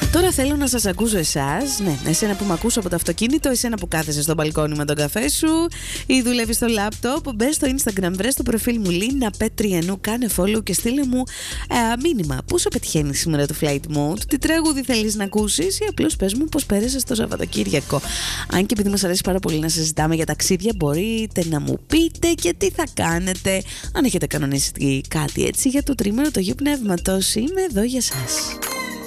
Τώρα θέλω να σας ακούσω εσάς. Ναι, εσένα που με ακούς από το αυτοκίνητο, εσένα που κάθεσαι στο μπαλκόνι με τον καφέ σου ή δουλεύεις στο λάπτοπ. Μπες στο Instagram, βρες το προφίλ μου Λίνα Πέτριανού, κάνε follow και στείλε μου μήνυμα. Πού σου πετυχαίνει σήμερα το flight mode, τι τραγούδι θέλεις να ακούσεις ή απλώς πες μου πώς πέρασες το Σαββατοκύριακο. Αν και επειδή μας αρέσει πάρα πολύ να συζητάμε για ταξίδια, μπορείτε να μου πείτε και τι θα κάνετε αν έχετε κανονίσει κάτι έτσι για το τρίμηνο του Αγίου Πνεύματος. Είμαι εδώ για σας.